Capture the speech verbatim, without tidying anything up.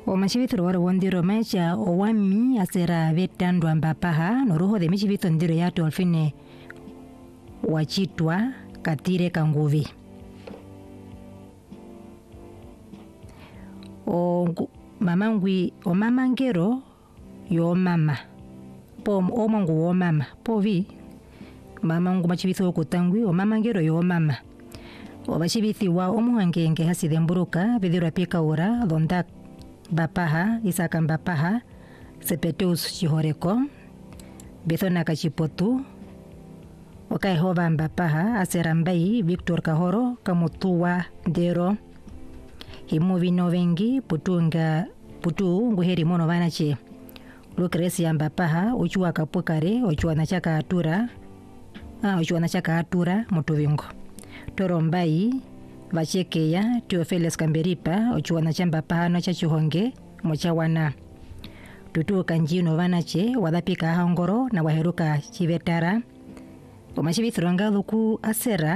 O machivithiro wari wondiro mecha o wami asera vetandu ambapaha noruho de michivito ndiro ya tolfine wachitwa katire kanguvi. O mamangwi o mamangero yo mama. Po o mangu o mama. Po vi mamangu machivithiro kutangwi o mamangero yo mama. O bachivithi wa omuhangenge haside mburuka vidhiro pika ura donda bapaha isaka bapaha sepeteus chihoreko bethona kachipotu okai hova bapaha aserambai Victor Kahoro kamutua dero himuvi novengi putunga putu nguheri mono vanache lukresi ambapaha uchua kapukare uchua nachaka atura ah uchua nachaka atura mutuvingo torombai vachekeya Teofeles Kamberipa ochuana chamba pahano cha chihonge mocha wana tutu kanjino vanache wadapika hangoro na waheruka chivetara omachivithronga luku asera